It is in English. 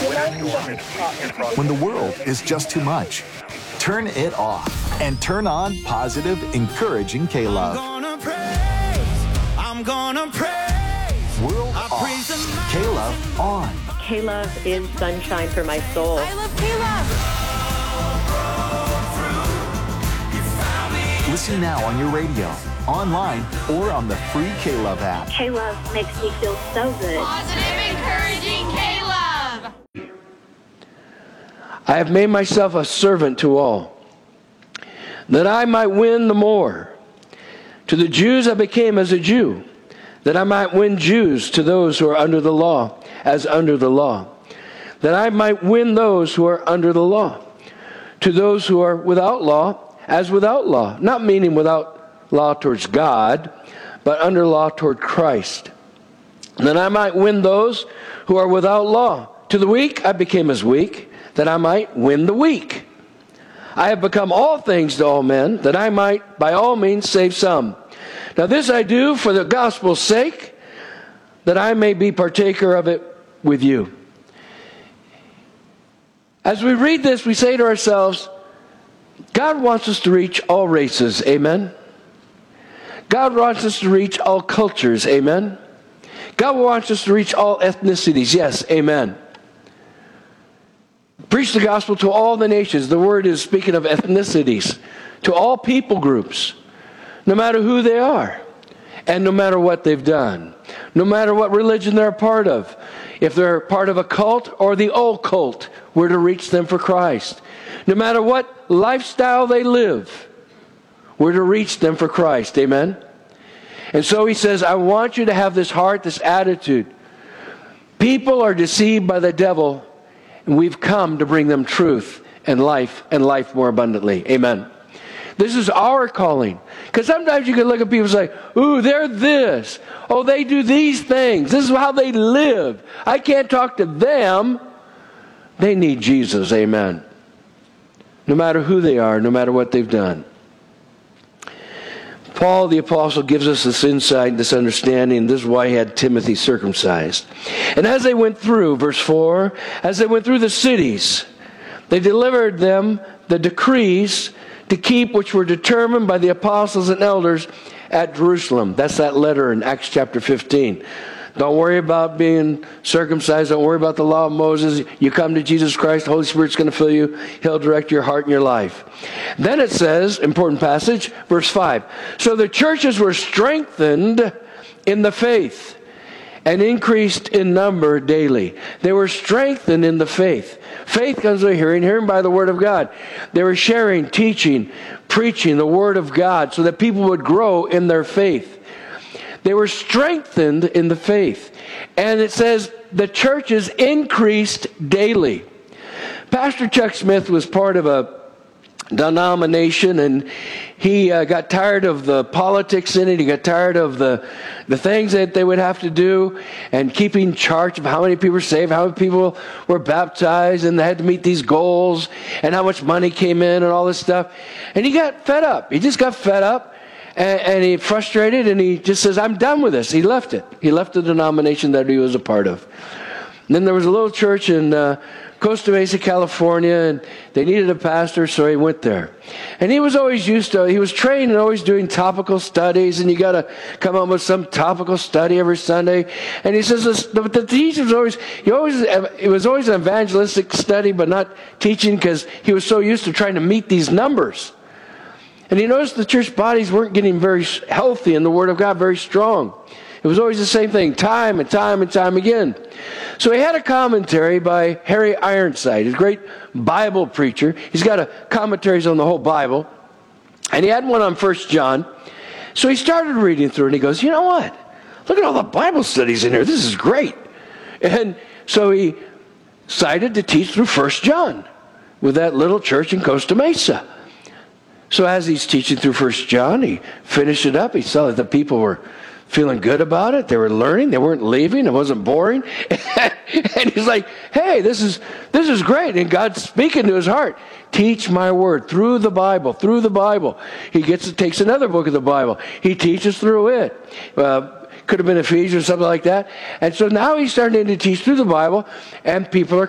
When the world is just too much, turn it off and turn on positive, encouraging K-Love. I'm gonna praise. World off, K-Love on. K-Love is sunshine for my soul. I love K-Love. Listen now on your radio, online, or on the free K-Love app. K-Love makes me feel so good. Positive, encouraging K-Love. I have made myself a servant to all, that I might win the more. To the Jews I became as a Jew, that I might win Jews to those who are under the law, as under the law, that I might win those who are under the law. To those who are without law, as without law, not meaning without law towards God, but under law toward Christ, that I might win those who are without law. To the weak I became as weak, that I might win the weak. I have become all things to all men, that I might by all means save some. Now this I do for the gospel's sake, that I may be partaker of it with you. As we read this, we say to ourselves, God wants us to reach all races, amen? God wants us to reach all cultures, amen? God wants us to reach all ethnicities, yes, amen. Preach the gospel to all the nations. The word is speaking of ethnicities, to all people groups, no matter who they are, and no matter what they've done, no matter what religion they're a part of. If they're part of a cult or the occult, we're to reach them for Christ. No matter what lifestyle they live, we're to reach them for Christ. Amen? And so he says, I want you to have this heart, this attitude. People are deceived by the devil, and we've come to bring them truth and life more abundantly. Amen. This is our calling. Because sometimes you can look at people and say, ooh, they're this. Oh, they do these things. This is how they live. I can't talk to them. They need Jesus. Amen. No matter who they are, no matter what they've done. Paul the apostle gives us this insight, this understanding. This is why he had Timothy circumcised. And as they went through, verse 4, as they went through the cities, they delivered them the decrees to keep, which were determined by the apostles and elders at Jerusalem. That's that letter in Acts chapter 15. Don't worry about being circumcised. Don't worry about the law of Moses. You come to Jesus Christ, the Holy Spirit's going to fill you. He'll direct your heart and your life. Then it says, important passage, verse 5. So the churches were strengthened in the faith and increased in number daily. They were strengthened in the faith. Faith comes by hearing, hearing by the word of God. They were sharing, teaching, preaching the word of God so that people would grow in their faith. They were strengthened in the faith. And it says the churches increased daily. Pastor Chuck Smith was part of a denomination, and he got tired of the politics in it. He got tired of the things that they would have to do and keeping charge of how many people were saved, how many people were baptized, and they had to meet these goals and how much money came in and all this stuff. And he got fed up. He just got fed up. And he frustrated, and he just says, I'm done with this. He left it. He left the denomination that he was a part of. And then there was a little church in Costa Mesa, California, and they needed a pastor, so he went there. And he was always he was trained in always doing topical studies, and you got to come up with some topical study every Sunday. And he says, the teaching was it was always an evangelistic study, but not teaching, because he was so used to trying to meet these numbers. And he noticed the church bodies weren't getting very healthy in the Word of God, very strong. It was always the same thing, time and time and time again. So he had a commentary by Harry Ironside, a great Bible preacher. He's got commentaries on the whole Bible. And he had one on 1 John. So he started reading through it, and he goes, you know what? Look at all the Bible studies in here. This is great. And so he decided to teach through 1 John with that little church in Costa Mesa. So as he's teaching through 1 John, he finished it up. He saw that the people were feeling good about it. They were learning. They weren't leaving. It wasn't boring. And he's like, hey, this is great. And God's speaking to his heart. Teach my word through the Bible, through the Bible. He takes another book of the Bible. He teaches through it. Could have been Ephesians or something like that. And so now he's starting to teach through the Bible, and people are